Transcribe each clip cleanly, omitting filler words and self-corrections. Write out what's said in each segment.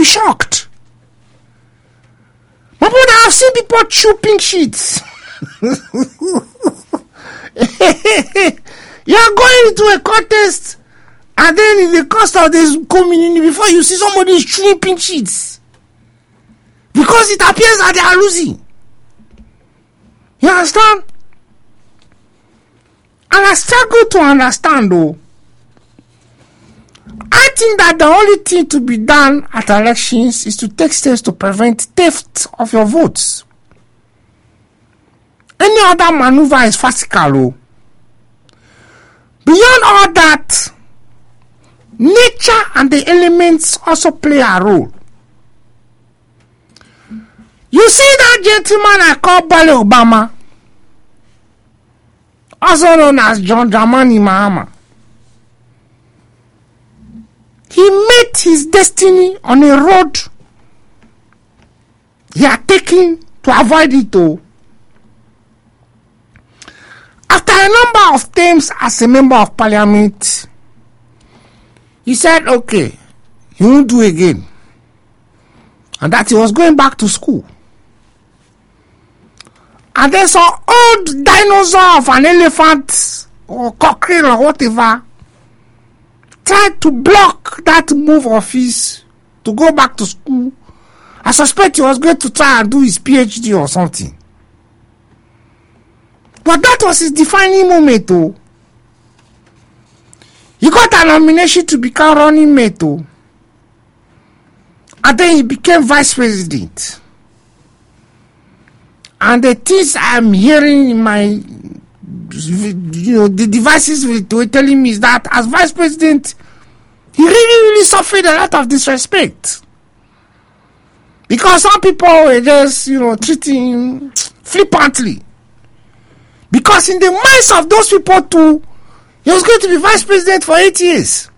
shocked. My brother, I've seen people chew pink sheets. You are going into a contest, and then in the course of this community, before you see somebody chewing pink sheets, because it appears that they are losing. You understand? And I struggle to understand, though. I think that the only thing to be done at elections is to take steps to prevent theft of your votes. Any other maneuver is farcical. Beyond all that, nature and the elements also play a role. You see that gentleman I call Barack Obama, also known as John Dramani Mahama. He met his destiny on a road he had taken to avoid it. After a number of terms as a member of parliament, he said, okay, he won't do again. And that he was going back to school. And then some old dinosaur of an elephant or cockerel or whatever tried to block that move of his to go back to school. I suspect he was going to try and do his PhD or something. But that was his defining moment, though. He got a nomination to become running mate, though. And then he became vice president. And the things I'm hearing in my, the devices were telling me is that as vice president, he really suffered a lot of disrespect. Because some people were just, treating him flippantly. Because in the minds of those people too, he was going to be vice president for 8 years.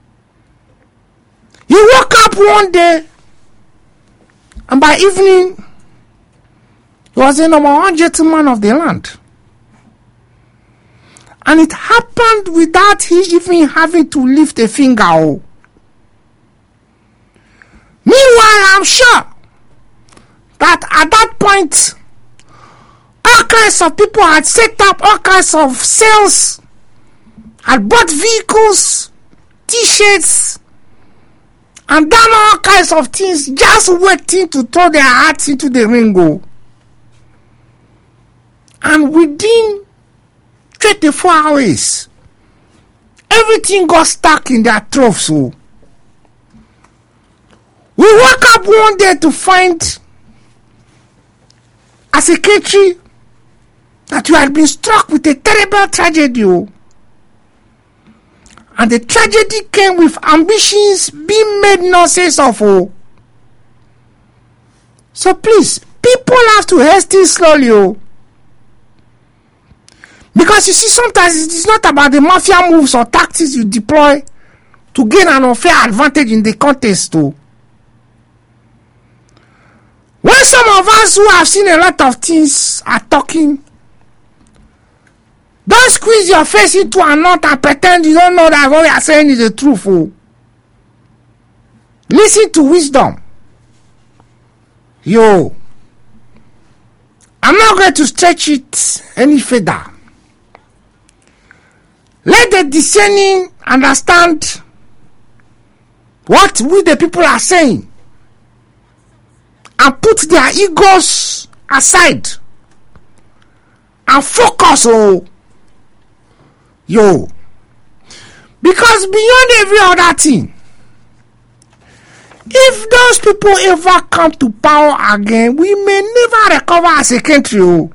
He woke up one day, and by evening, he was the number one gentleman of the land. And it happened without he even having to lift a finger. Meanwhile, I'm sure that at that point, all kinds of people had set up all kinds of sales, had bought vehicles, t-shirts, and done all kinds of things, just waiting to throw their hearts into the ring. And within 24 hours, everything got stuck in their throats. We woke up one day to find a secretary that you had been struck with a terrible tragedy. And the tragedy came with ambitions being made nonsense of. So please, people have to hasten slowly. Because you see, sometimes it is not about the mafia moves or tactics you deploy to gain an unfair advantage in the contest. When some of us who have seen a lot of things are talking, don't squeeze your face into a knot and pretend you don't know that what we are saying is the truth. Listen to wisdom. I'm not going to stretch it any further. Let the discerning understand what we the people are saying and put their egos aside and focus. Because beyond every other thing, if those people ever come to power again, we may never recover as a country. In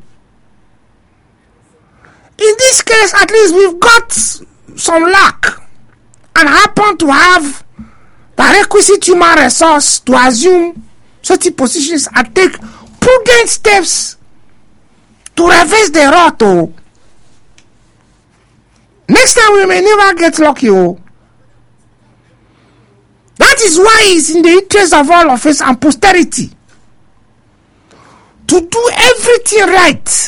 this case, at least we've got some luck and happen to have the requisite human resource to assume certain positions and take prudent steps to reverse the rot. Next time we may never get lucky. That is why it's in the interest of all of us and posterity to do everything right,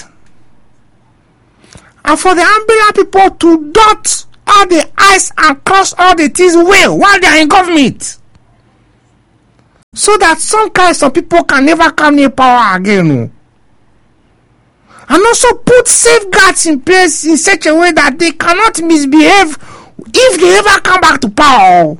and for the Ambia people to dot all the I's and cross all the T's well while they are in government. so that some kinds of people can never come near power again. No? And also put safeguards in place in such a way that they cannot misbehave if they ever come back to power.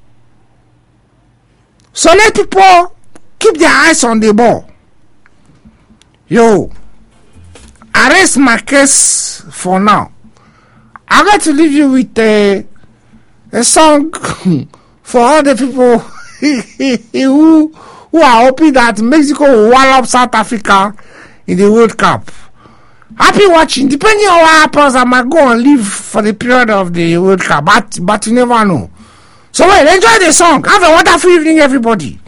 So let people keep their eyes on the ball. Yo, I rest my case for now. I'm going to leave you with a song for all the people who are hoping that Mexico will wallop South Africa in the World Cup. Happy watching. Depending on what happens, I might go and leave for the period of the World Cup, but you never know. So wait, enjoy the song. Have a wonderful evening, everybody.